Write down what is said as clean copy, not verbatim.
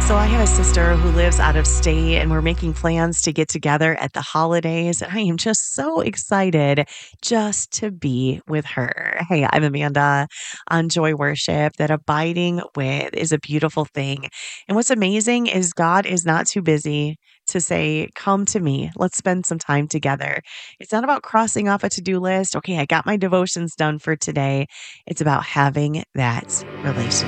So I have a sister who lives out of state and we're making plans to get together at the holidays. And I am just so excited just to be with her. Hey, I'm Amanda on Joy Worship, that abiding with is a beautiful thing. And what's amazing is God is not too busy to say, come to me. Let's spend some time together. It's not about crossing off a to-do list. Okay, I got my devotions done for today. It's about having that relationship.